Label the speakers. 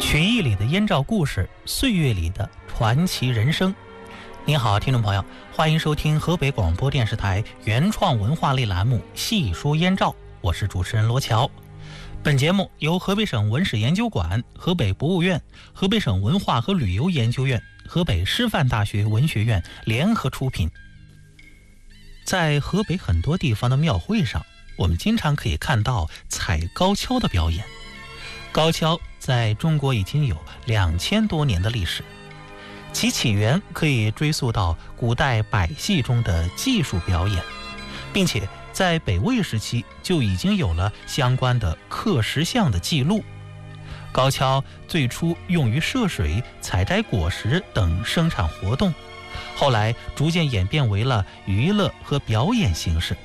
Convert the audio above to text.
Speaker 1: 曲艺里的燕赵故事，岁月里的传奇人生。您好，听众朋友，欢迎收听河北广播电视台原创文化类栏目《细说燕赵》，我是主持人罗乔。本节目由河北省文史研究馆、河北博物院、河北省文化和旅游研究院、河北师范大学文学院联合出品。在河北很多地方的庙会上，我们经常可以看到踩高跷的表演。高跷在中国已经有2000多年的历史，其起源可以追溯到古代百戏中的技术表演，并且在北魏时期就已经有了相关的刻石像的记录。高跷最初用于涉水、采摘果实等生产活动，后来逐渐演变为了娱乐和表演形式。